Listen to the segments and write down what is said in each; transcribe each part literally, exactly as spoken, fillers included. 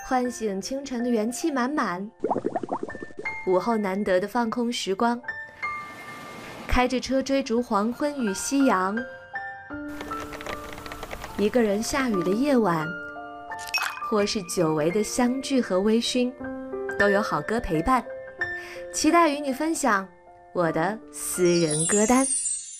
唤醒清晨的元气满满，午后难得的放空时光，开着车追逐黄昏与夕阳，一个人下雨的夜晚，或是久违的相聚和微醺，都有好歌陪伴。期待与你分享我的私人歌单。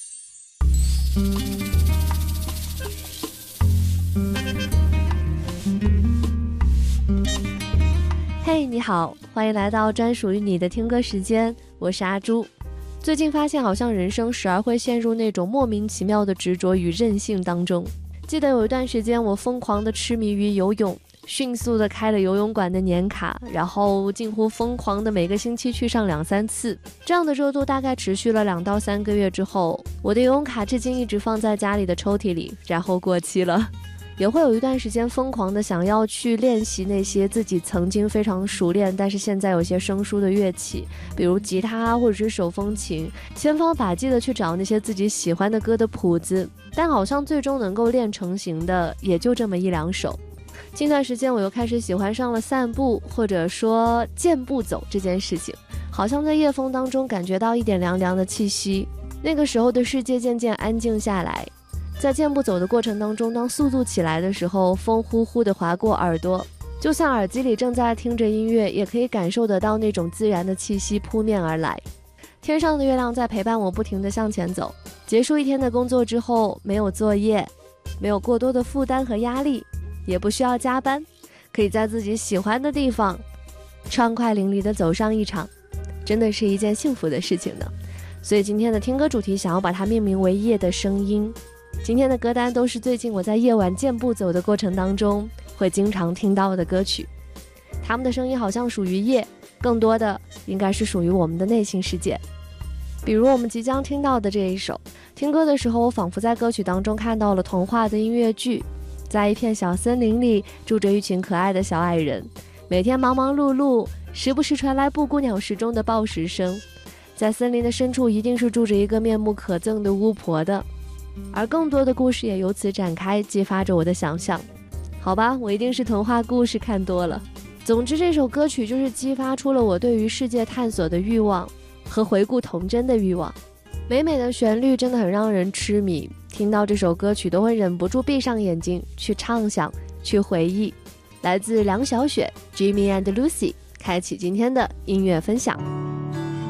嘿、hey, 你好，欢迎来到专属于你的听歌时间，我是阿朱。最近发现好像人生时而会陷入那种莫名其妙的执着与任性当中。记得有一段时间我疯狂的痴迷于游泳，迅速的开了游泳馆的年卡，然后近乎疯狂的每个星期去上两三次。这样的热度大概持续了两到三个月之后，我的游泳卡至今一直放在家里的抽屉里，然后过期了。也会有一段时间疯狂的想要去练习那些自己曾经非常熟练但是现在有些生疏的乐器，比如吉他或者是手风琴，千方百计的去找那些自己喜欢的歌的谱子，但好像最终能够练成型的也就这么一两首。近段时间我又开始喜欢上了散步或者说健步走这件事情，好像在夜风当中感觉到一点凉凉的气息，那个时候的世界渐渐安静下来。在健步走的过程当中，当速度起来的时候，风呼呼地划过耳朵，就算耳机里正在听着音乐，也可以感受得到那种自然的气息扑面而来。天上的月亮在陪伴我不停地向前走。结束一天的工作之后，没有作业，没有过多的负担和压力，也不需要加班，可以在自己喜欢的地方畅快淋漓地走上一场，真的是一件幸福的事情呢。所以今天的听歌主题想要把它命名为夜的声音。今天的歌单都是最近我在夜晚健步走的过程当中会经常听到的歌曲，他们的声音好像属于夜，更多的应该是属于我们的内心世界。比如我们即将听到的这一首，听歌的时候我仿佛在歌曲当中看到了童话的音乐剧，在一片小森林里住着一群可爱的小矮人，每天忙忙碌碌，时不时传来布谷鸟时钟的报时声，在森林的深处一定是住着一个面目可憎的巫婆的，而更多的故事也由此展开，激发着我的想象。好吧，我一定是童话故事看多了。总之这首歌曲就是激发出了我对于世界探索的欲望和回顾童真的欲望。美美的旋律真的很让人痴迷，听到这首歌曲都会忍不住闭上眼睛去畅想，去回忆。来自梁晓雪 Jimmy and Lucy 开启今天的音乐分享。